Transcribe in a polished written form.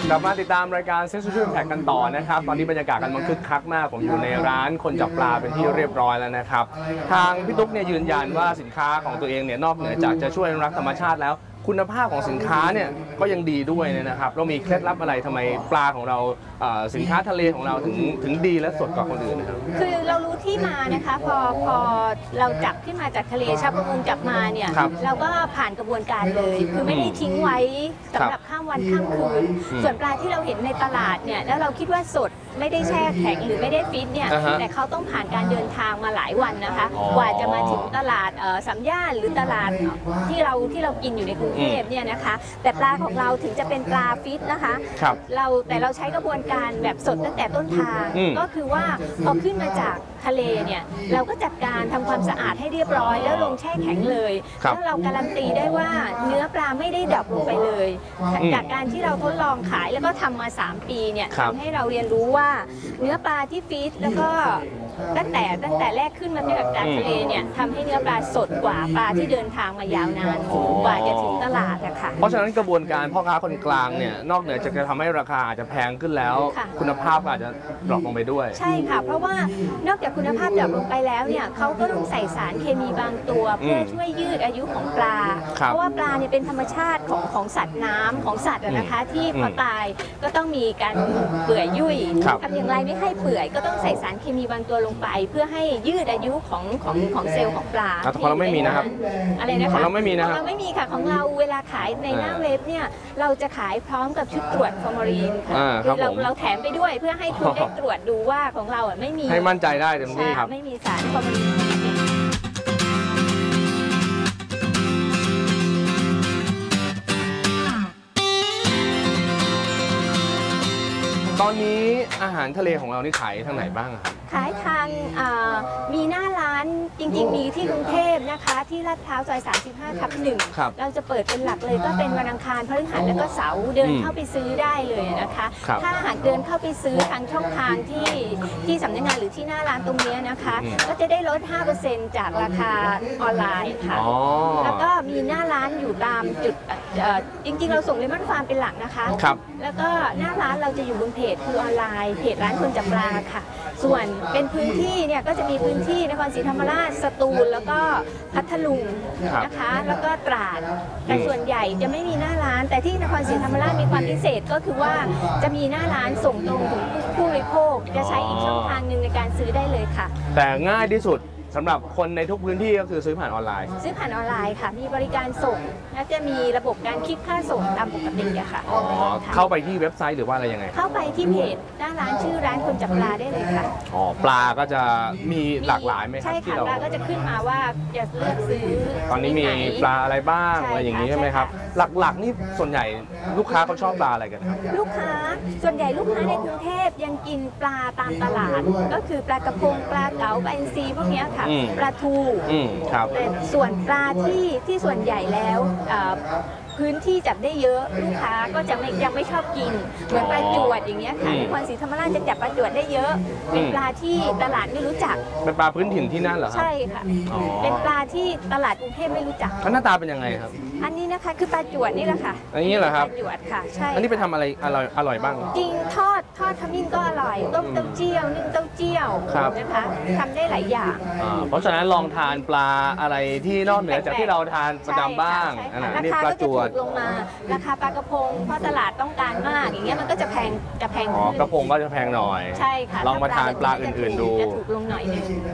กลับมาติดตามรายการ Century Impact กันต่อนะครับตอนนี้บรรยากาศกันมันคึกคักมากผมอยู่ในร้านคนจับปลาเป็นที่เรียบร้อยแล้วนะครับทางพี่ตุ๊กเนี่ยยืนยันว่าสินค้าของตัวเองเนี่ยนอกเหนือจากจะช่วยอนุรักษ์ธรรมชาติแล้วคุณภาพของสินค้าเนี่ยก็ยังดีด้วยนะครับเรามีเคล็ดลับอะไรทำไมปลาของเราสินค้าทะเลของเราถึงดีและสดกว่าคนอื่นนะครับคือเรารู้ที่มานะคะพอเราจับขึ้นมาจากทะเลชาวประมงจับมาเนี่ยเราก็ผ่านกระบวนการเลยคือไม่ได้ทิ้งไว้สำหรับข้ามวันข้ามคืนส่วนปลาที่เราเห็นในตลาดเนี่ยแล้วเราคิดว่าสดไม่ได้แช่แข็งหรือไม่ได้ฟิตเนี่ยแต่เขาต้องผ่านการเดินทางมาหลายวันนะคะกว่าจะมาถึงตลาดสามย่านหรือตลาดที่เรากินอยู่ในกรุงเทพเนี่ยนะคะแต่ปลาของเราถึงจะเป็นปลาฟิตนะคะแต่เราใช้กระบวนการแบบสดตั้งแต่ต้นทางก็คือว่าพอขึ้นมาจากทะเลเนี่ยเราก็จัดการทำความสะอาดให้เรียบร้อยแล้วลงแช่แข็งเลยแล้วเราการันตีได้ว่าเนื้อปลาไม่ได้ดรอปลงไปเลยจากการที่เราทดลองขายแล้วก็ทำมา3 ปีเนี่ยทำให้เราเรียนรู้ว่าเนื้อปลาที่ฟีดแล้วก็ตั้งแต่แรกขึ้นมาจากทะเลเนี่ยทำให้เนื้อปลาสดกว่าปลาที่เดินทางมายาวนานกว่าจะถึงตลาดนะคะเพราะฉะนั้นกระบวนการพ่อค้าคนกลางเนี่ยนอกเหนือจากจะทำให้ราคาอาจจะแพงขึ้นแล้วคุณภาพอาจจะดรอปลงไปด้วยใช่ค่ะเพราะว่านอกจากคุณภาพดรอปลงไปแล้วเนี่ยเขาก็ต้องใส่สารเคมีบางตัวเพื่อช่วยยืดอายุของปลาเพราะว่าปลาเนี่ยเป็นธรรมชาติของสัตว์น้ำของสัตว์นะคะที่พอตายก็ต้องมีการเปื่อยยุ่ยทำอย่างไรไม่ให้เปื่อยก็ต้องใส่สารเคมีบางตัวลงไปเพื่อให้ยืดอายุของเซลล์ของปลาของเราไม่มีนะครับอะไรนะคะของเราไม่มีนะของเราไม่มีค่ะของเราเวลาขายในหน้าเว็บเนี่ยเราจะขายพร้อมกับชุดตรวจฟอร์มาลีนค่ะคือเราแถมไปด้วยเพื่อให้คุณได้ตรวจดูว่าของเราไม่มีให้มั่นใจได้เต็มที่ครับไม่มีสารฟอร์มาลีนตอนนี้อาหารทะเลของเรานี่ขายทางไหนบ้างครับขายทางมีหน้าร้านจริงๆมีที่กรุงเทพนะคะที่ลาดพร้าวซอย35/1เราจะเปิดเป็นหลักเลยก็เป็นวันอังคารพฤหัสแล้วก็เสาร์เดินเข้าไปซื้อได้เลยนะคะถ้าหากเดินเข้าไปซื้อทางช่องทางที่สำนักงานหรือที่หน้าร้านตรงนี้นะคะก็จะได้ลด 5% จากราคาออนไลน์ค่ะแล้วก็มีหน้าร้านอยู่ตามจุดจริงๆเราส่งเลมอนฟาร์มเป็นหลักนะคะแล้วก็หน้าร้านเราจะอยู่บนเพจคือออนไลน์เพจร้านคนจับปลาค่ะส่วนเป็นพื้นที่เนี่ยก็จะมีพื้นที่นครศรีธรรมราชสตูลแล้วก็พัทลุงนะคะแล้วก็ตราดแต่ส่วนใหญ่จะไม่มีหน้าร้านแต่ที่นครศรีธรรมราชมีความพิเศษก็คือว่าจะมีหน้าร้านส่งตรงถึงผู้บริโภคจะใช้อีกช่องทางหนึ่งในการซื้อได้เลยค่ะแต่ง่ายที่สุดสำหรับคนในทุกพื้นที่ก็คือซื้อผ่านออนไลน์ซื้อผ่านออนไลน์ค่ะมีบริการส่งและจะมีระบบการคิดค่าส่งตามปกติอะค่ะเข้าไปที่เว็บไซต์หรือว่าอะไรยังไงเข้าไปที่เพจหน้าร้านชื่อร้านคนจับปลาได้เลยค่ะปลาก็จะมีหลากหลายไหมครับใช่ค่ะปลาก็จะขึ้นมาว่าจะเลือกซื้อตอนนี้มีปลาอะไรบ้างอะไรอย่างนี้ใช่ไหมครับหลักๆนี่ส่วนใหญ่ลูกค้าเขาชอบปลาอะไรกันครับลูกค้าส่วนใหญ่ลูกค้าในกรุงเทพยังกินปลาตามตลาดก็คือปลากระพงปลาเก๋าปลาอินทรีพวกนี้ค่ะปลาทูแต่ส่วนปลาที่ส่วนใหญ่แล้วพื้นที่จับได้เยอะลูกค้าก็จะยังไม่ชอบกินเหมือนปลาจวดอย่างเงี้ยค่ะนครศรีธรรมราชจะจับปลาจวดได้เยอะเป็นปลาที่ตลาดไม่รู้จักเป็นปลาพื้นถิ่นที่นั่นเหรอครับใช่ค่ะเป็นปลาที่ตลาดกรุงเทพไม่รู้จักหน้าตาเป็นยังไงครับอันนี้นะคะคือปลาจวดนี่แหละค่ะอันนี้เหรอครับปลาจวดค่ะใช่อันนี้ไปทำอะไรอร่อยบ้างจริงทอดขมิ้นก็อร่อยต้มเต้าเจี้ยวนึ่งเต้าเจี้ยวนะคะทำได้หลายอย่างเพราะฉะนั้นลองทานปลาอะไรที่นอกเหนือจากที่เราทานประจำบ้างราคาก็จะถูกลงมาราคาปลากระพงเพราะตลาดต้องการมากอย่างเงี้ยมันก็จะแพงกระพงก็จะแพงหน่อยใช่ค่ะลองมาทานปลาอื่นๆดูจะถูกลงหน่อยนึง